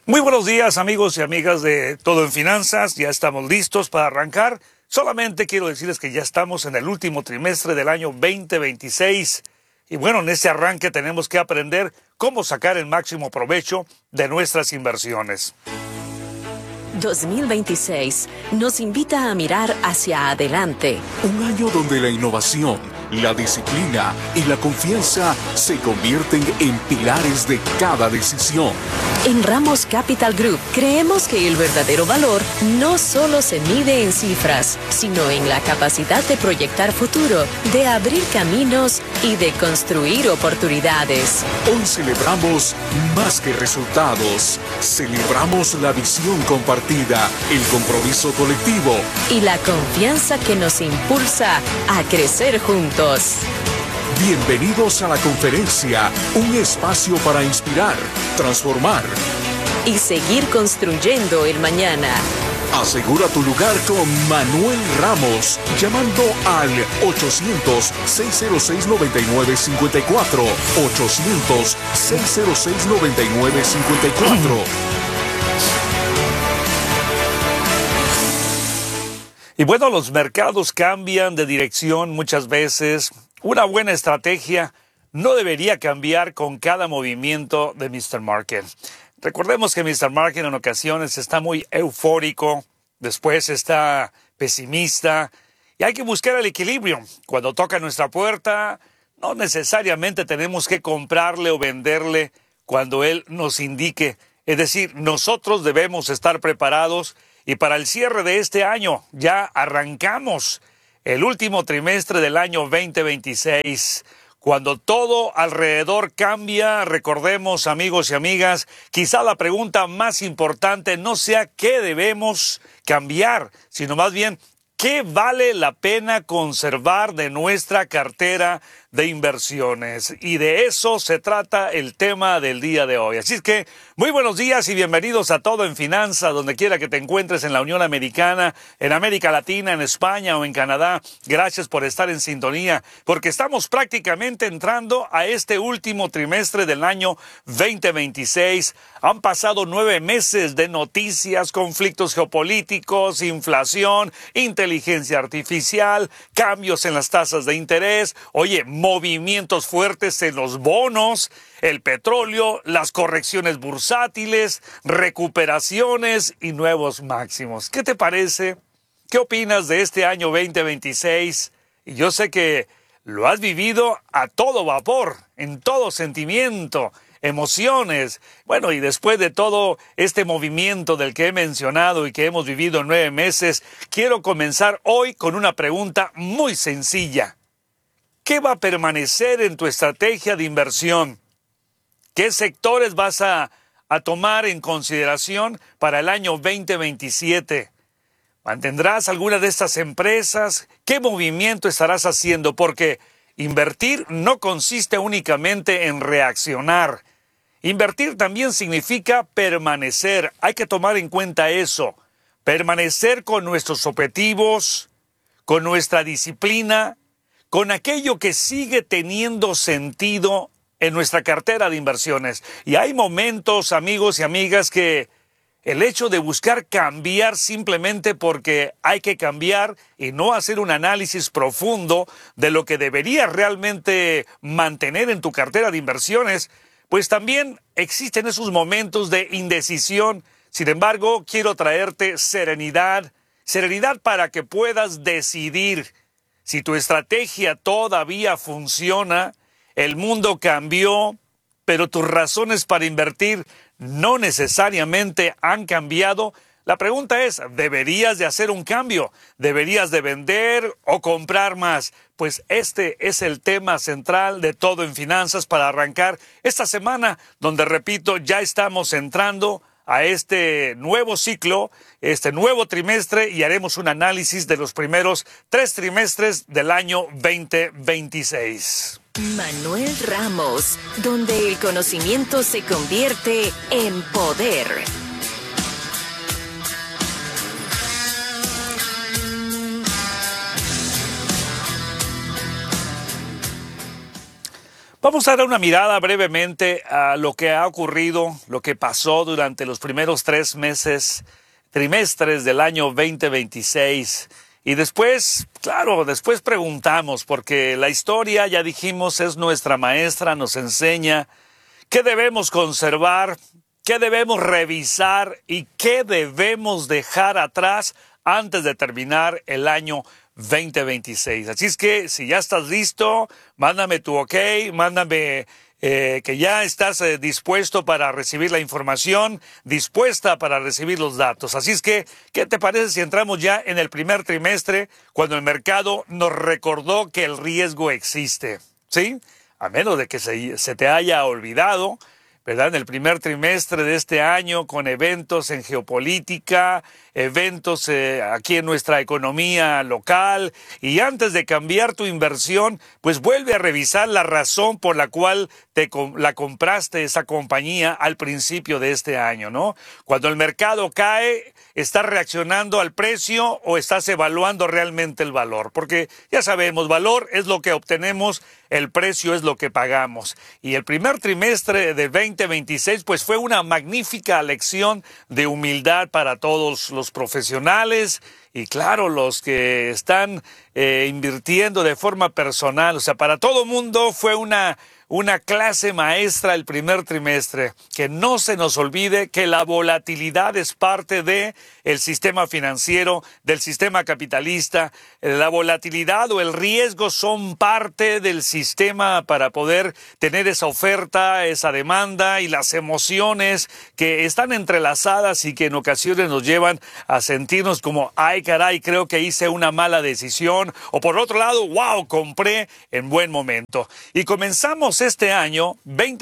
Muy buenos días, amigos y amigas de Todo en Finanzas. Ya estamos listos para arrancar. Solamente quiero decirles que ya estamos en el último trimestre del año 2026. Y bueno, en este arranque tenemos que aprender cómo sacar el máximo provecho de nuestras inversiones. 2026 nos invita a mirar hacia adelante. Un año donde la innovación, la disciplina y la confianza se convierten en pilares de cada decisión. En Ramos Capital Group creemos que el verdadero valor no solo se mide en cifras, sino en la capacidad de proyectar futuro, de abrir caminos y de construir oportunidades. Hoy celebramos más que resultados. Celebramos la visión compartida, el compromiso colectivo y la confianza que nos impulsa a crecer juntos. Bienvenidos a la conferencia, un espacio para inspirar, transformar y seguir construyendo el mañana. Asegura tu lugar con Manuel Ramos, llamando al 800-606-9954, 800-606-9954. Y bueno, los mercados cambian de dirección muchas veces. Una buena estrategia no debería cambiar con cada movimiento de Mr. Market. Recordemos que Mr. Market en ocasiones está muy eufórico, después está pesimista y hay que buscar el equilibrio. Cuando toca nuestra puerta, no necesariamente tenemos que comprarle o venderle cuando él nos indique. Es decir, nosotros debemos estar preparados y para el cierre de este año ya arrancamos el último trimestre del año 2026. Cuando todo alrededor cambia, recordemos, amigos y amigas, quizá la pregunta más importante no sea qué debemos cambiar, sino más bien qué vale la pena conservar de nuestra cartera de inversiones. Y de eso se trata el tema del día de hoy. Así es que muy buenos días y bienvenidos a Todo en Finanzas, donde quiera que te encuentres en la Unión Americana, en América Latina, en España o en Canadá. Gracias por estar en sintonía, porque estamos prácticamente entrando a este último trimestre del año 2026. Han pasado 9 meses de noticias, conflictos geopolíticos, inflación, inteligencia artificial, cambios en las tasas de interés, movimientos fuertes en los bonos, el petróleo, las correcciones bursátiles, recuperaciones y nuevos máximos. ¿Qué te parece? ¿Qué opinas de este año 2026? Y yo sé que lo has vivido a todo vapor, en todo sentimiento, emociones. Bueno, y después de todo este movimiento del que he mencionado y que hemos vivido en 9 meses, quiero comenzar hoy con una pregunta muy sencilla. ¿Qué va a permanecer en tu estrategia de inversión? ¿Qué sectores vas a tomar en consideración para el año 2027? ¿Mantendrás alguna de estas empresas? ¿Qué movimiento estarás haciendo? Porque invertir no consiste únicamente en reaccionar. Invertir también significa permanecer. Hay que tomar en cuenta eso. Permanecer con nuestros objetivos, con nuestra disciplina, con aquello que sigue teniendo sentido en nuestra cartera de inversiones. Y hay momentos, amigos y amigas, que el hecho de buscar cambiar simplemente porque hay que cambiar y no hacer un análisis profundo de lo que deberías realmente mantener en tu cartera de inversiones, pues también existen esos momentos de indecisión. Sin embargo, quiero traerte serenidad para que puedas decidir. Si tu estrategia todavía funciona, el mundo cambió, pero tus razones para invertir no necesariamente han cambiado. La pregunta es, ¿deberías de hacer un cambio? ¿Deberías de vender o comprar más? Pues este es el tema central de Todo en Finanzas para arrancar esta semana, donde, repito, ya estamos entrando a este nuevo ciclo, este nuevo trimestre, y haremos un análisis de los primeros 3 trimestres del año 2026. Manuel Ramos, donde el conocimiento se convierte en poder. Vamos a dar una mirada brevemente a lo que ha ocurrido, lo que pasó durante los primeros 3 trimestres del año 2026. Y después, claro, después preguntamos, porque la historia, ya dijimos, es nuestra maestra, nos enseña qué debemos conservar, qué debemos revisar y qué debemos dejar atrás antes de terminar el año 2026. Así es que si ya estás listo, mándame tu ok, mándame que ya estás dispuesto para recibir la información, dispuesta para recibir los datos. Así es que, ¿qué te parece si entramos ya en el primer trimestre, cuando el mercado nos recordó que el riesgo existe? ¿Sí? A menos de que se te haya olvidado, ¿verdad? En el primer trimestre de este año, con eventos en geopolítica, eventos aquí en nuestra economía local, y antes de cambiar tu inversión, pues vuelve a revisar la razón por la cual la compraste esa compañía al principio de este año, ¿no? Cuando el mercado cae, ¿estás reaccionando al precio o estás evaluando realmente el valor? Porque ya sabemos, valor es lo que obtenemos, el precio es lo que pagamos. Y el primer trimestre de 2026 pues fue una magnífica lección de humildad para todos los profesionales y claro, los que están invirtiendo de forma personal. O sea, para todo mundo fue una clase maestra el primer trimestre. Que no se nos olvide que la volatilidad es parte de el sistema financiero, del sistema capitalista. La volatilidad o el riesgo son parte del sistema para poder tener esa oferta, esa demanda y las emociones que están entrelazadas y que en ocasiones nos llevan a sentirnos como, ay caray, creo que hice una mala decisión. O por otro lado, wow, compré en buen momento. Y comenzamos este año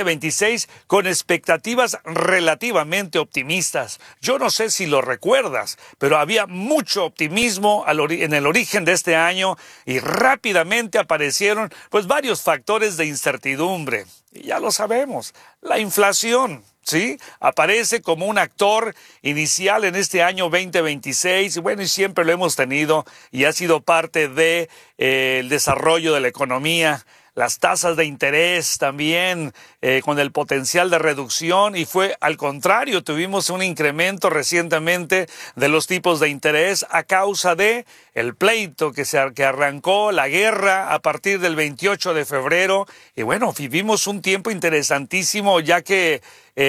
2026 con expectativas relativamente optimistas. Yo no sé si lo recuerdas, pero había mucho optimismo en el origen de este año y rápidamente aparecieron pues varios factores de incertidumbre. Y ya lo sabemos, la inflación, ¿sí? Aparece como un actor inicial en este año 2026 y bueno, y siempre lo hemos tenido y ha sido parte de el desarrollo de la economía. Las tasas de interés también con el potencial de reducción y fue al contrario, tuvimos un incremento recientemente de los tipos de interés a causa de el pleito que arrancó, la guerra a partir del 28 de febrero y bueno, vivimos un tiempo interesantísimo ya que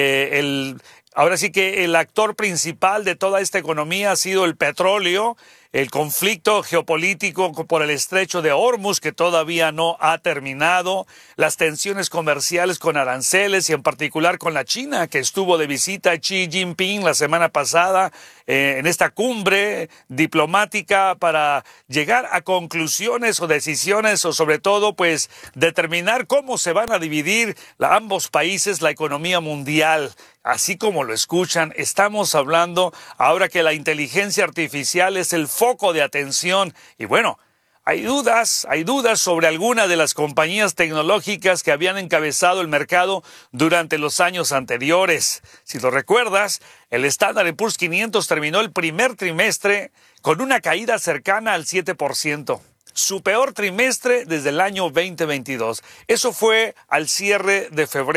ahora sí que el actor principal de toda esta economía ha sido el petróleo, el conflicto geopolítico por el estrecho de Hormuz que todavía no ha terminado, las tensiones comerciales con aranceles y en particular con la China que estuvo de visita Xi Jinping la semana pasada en esta cumbre diplomática para llegar a conclusiones o decisiones o sobre todo pues determinar cómo se van a dividir ambos países la economía mundial. Así como lo escuchan, estamos hablando ahora que la inteligencia artificial es el foco de atención y bueno, hay dudas sobre algunas de las compañías tecnológicas que habían encabezado el mercado durante los años anteriores. Si lo recuerdas, el Standard & Poor's 500 terminó el primer trimestre con una caída cercana al 7%. Su peor trimestre desde el año 2022. Eso fue al cierre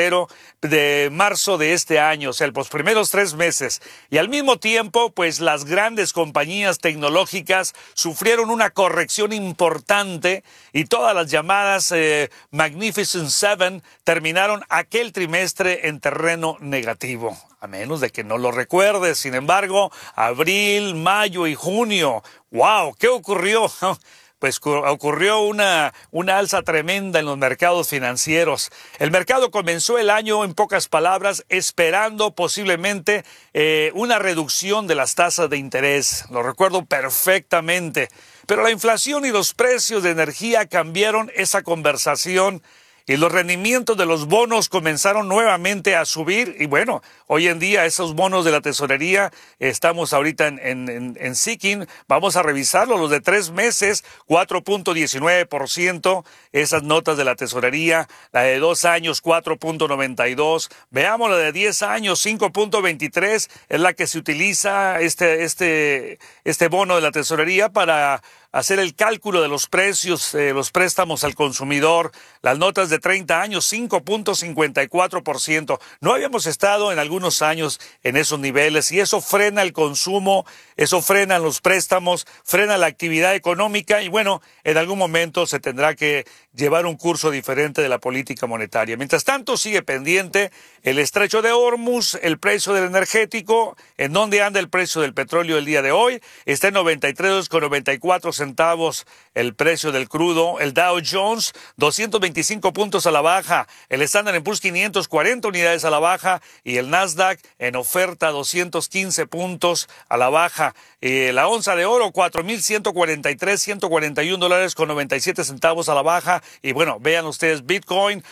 de marzo de este año, o sea, los primeros 3 meses. Y al mismo tiempo, pues las grandes compañías tecnológicas sufrieron una corrección importante y todas las llamadas Magnificent Seven terminaron aquel trimestre en terreno negativo. A menos de que no lo recuerdes. Sin embargo, abril, mayo y junio. ¡Wow! ¿Qué ocurrió? Pues ocurrió una alza tremenda en los mercados financieros. El mercado comenzó el año, en pocas palabras, esperando posiblemente una reducción de las tasas de interés. Lo recuerdo perfectamente. Pero la inflación y los precios de energía cambiaron esa conversación y los rendimientos de los bonos comenzaron nuevamente a subir y bueno, hoy en día esos bonos de la tesorería, estamos ahorita en Seeking, vamos a revisarlo, los de 3 meses, 4.19%, esas notas de la tesorería, la de 2 años, 4.92%, veamos la de 10 años, 5.23%, es la que se utiliza este bono de la tesorería para hacer el cálculo de los precios, los préstamos al consumidor. Las notas de 30 años, 5.54%. No habíamos estado en algunos años en esos niveles y eso frena el consumo, eso frena los préstamos, frena la actividad económica y bueno, en algún momento se tendrá que llevar un curso diferente de la política monetaria. Mientras tanto, sigue pendiente el estrecho de Hormuz, el precio del energético, en dónde anda el precio del petróleo el día de hoy, está en 93,94 centavos el precio del crudo, el Dow Jones 225 puntos a la baja, el Standard & Poor's 540 unidades a la baja y el Nasdaq en oferta 215 puntos a la baja. La onza de oro 4.143, 141 dólares con 97 centavos a la baja y bueno, vean ustedes Bitcoin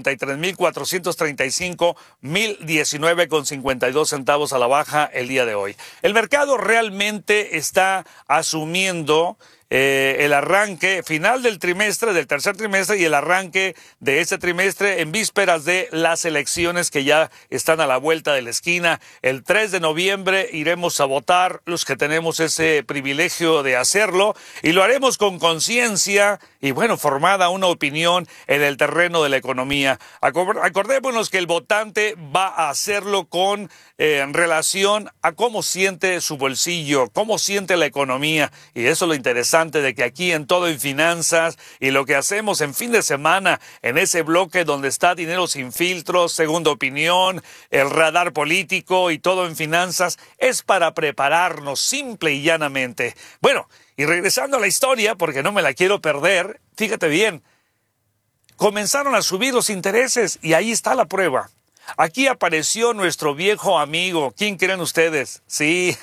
83.435, 1.019 con 52 centavos a la baja el día de hoy. El mercado realmente está asumiendo el arranque final del trimestre, del tercer trimestre y el arranque de este trimestre en vísperas de las elecciones que ya están a la vuelta de la esquina. El 3 de noviembre iremos a votar los que tenemos ese privilegio de hacerlo y lo haremos con conciencia y bueno, formada una opinión en el terreno de la economía. Acordémonos que el votante va a hacerlo con en relación a cómo siente su bolsillo, cómo siente la economía y eso es lo interesante de que aquí en Todo en Finanzas y lo que hacemos en fin de semana en ese bloque donde está Dinero Sin Filtros, Segunda Opinión, el radar político y Todo en Finanzas es para prepararnos simple y llanamente. Bueno, y regresando a la historia, porque no me la quiero perder, fíjate bien, comenzaron a subir los intereses y ahí está la prueba. Aquí apareció nuestro viejo amigo. ¿Quién creen ustedes? Sí,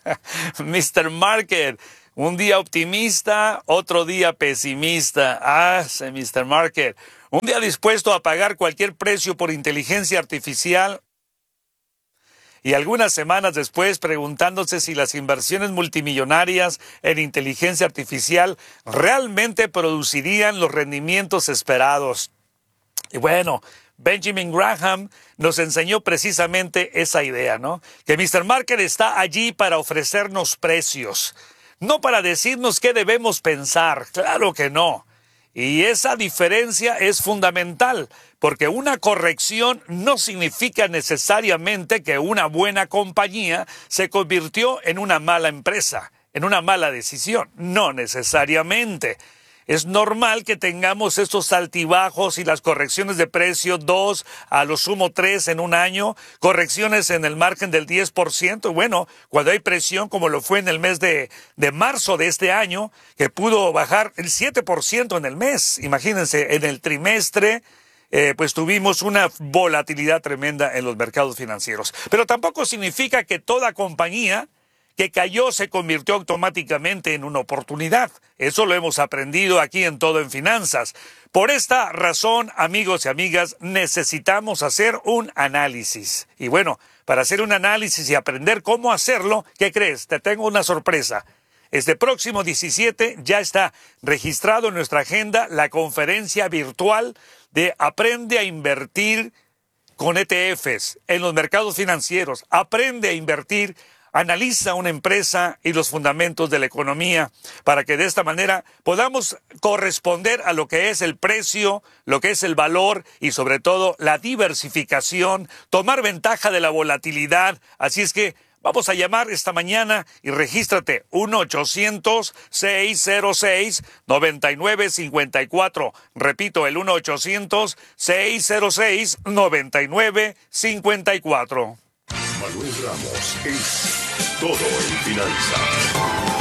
Mr. Market. Un día optimista, otro día pesimista. Ah, Mr. Market. Un día dispuesto a pagar cualquier precio por inteligencia artificial. Y algunas semanas después preguntándose si las inversiones multimillonarias en inteligencia artificial realmente producirían los rendimientos esperados. Y bueno, Benjamin Graham nos enseñó precisamente esa idea, ¿no? Que Mr. Market está allí para ofrecernos precios, no para decirnos qué debemos pensar, claro que no. Y esa diferencia es fundamental, porque una corrección no significa necesariamente que una buena compañía se convirtió en una mala empresa, en una mala decisión, no necesariamente. Es normal que tengamos estos altibajos y las correcciones de precio 2, a lo sumo 3 en un año, correcciones en el margen del 10%. Bueno, cuando hay presión, como lo fue en el mes de marzo de este año, que pudo bajar el 7% en el mes. Imagínense, en el trimestre, pues tuvimos una volatilidad tremenda en los mercados financieros. Pero tampoco significa que toda compañía que cayó se convirtió automáticamente en una oportunidad. Eso lo hemos aprendido aquí en Todo en Finanzas. Por esta razón, amigos y amigas, necesitamos hacer un análisis. Y bueno, para hacer un análisis y aprender cómo hacerlo, ¿qué crees? Te tengo una sorpresa. Este próximo 17 ya está registrado en nuestra agenda la conferencia virtual de Aprende a Invertir con ETFs en los mercados financieros. Aprende a invertir. Analiza una empresa y los fundamentos de la economía para que de esta manera podamos corresponder a lo que es el precio, lo que es el valor y sobre todo la diversificación, tomar ventaja de la volatilidad. Así es que vamos a llamar esta mañana y regístrate 1-800-606-9954. Repito, el 1-800-606-9954. Manuel Ramos es Todo en Finanzas.